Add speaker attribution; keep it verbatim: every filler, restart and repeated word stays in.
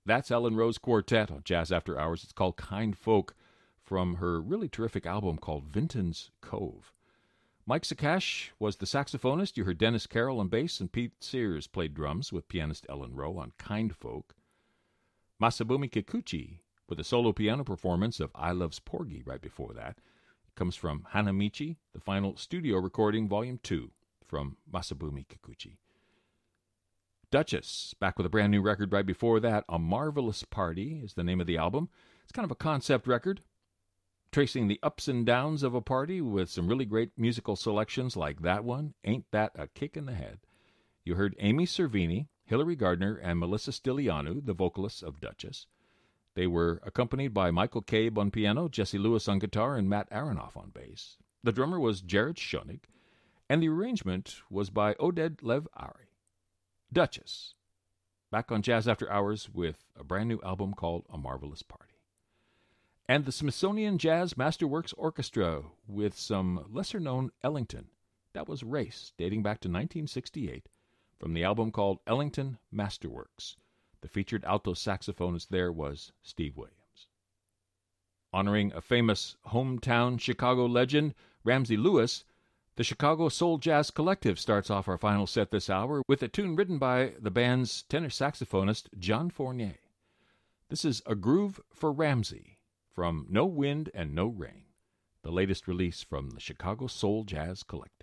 Speaker 1: That's Ellen Rose Quartet on Jazz After Hours. It's called Kind Folk from her really terrific album called Vinton's Cove. Mike Sakash was the saxophonist. You heard Dennis Carroll on bass, and Pete Sears played drums with pianist Ellen Rowe on Kind Folk. Masabumi Kikuchi with a solo piano performance of I Loves Porgy right before that. It comes from Hanamichi, the final studio recording, Volume two, from Masabumi Kikuchi. Duchess, back with a brand new record right before that. A Marvelous Party is the name of the album. It's kind of a concept record, tracing the ups and downs of a party with some really great musical selections like that one, Ain't That a Kick in the Head. You heard Amy Cervini, Hilary Gardner, and Melissa Stilianu, the vocalists of Duchess. They were accompanied by Michael Cabe on piano, Jesse Lewis on guitar, and Matt Aronoff on bass. The drummer was Jared Schoenig, and the arrangement was by Oded Lev Ari. Duchess, back on Jazz After Hours with a brand new album called A Marvelous Party. And the Smithsonian Jazz Masterworks Orchestra with some lesser-known Ellington. That was Race, dating back to nineteen sixty-eight, from the album called Ellington Masterworks. The featured alto saxophonist there was Steve Williams. Honoring a famous hometown Chicago legend, Ramsey Lewis, the Chicago Soul Jazz Collective starts off our final set this hour with a tune written by the band's tenor saxophonist John Fournier. This is A Groove for Ramsey from No Wind and No Rain, the latest release from the Chicago Soul Jazz Collective.